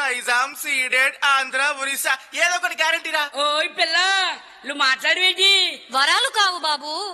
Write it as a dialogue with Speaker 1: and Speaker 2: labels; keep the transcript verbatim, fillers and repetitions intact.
Speaker 1: Nizam Ceded Andhra Orissa ఏదో ఒకటి గ్యారంటీరా.
Speaker 2: ఓయ్ పిల్ల నువ్వు మాట్లాడవేంటి?
Speaker 3: వరాలు కావు బాబు,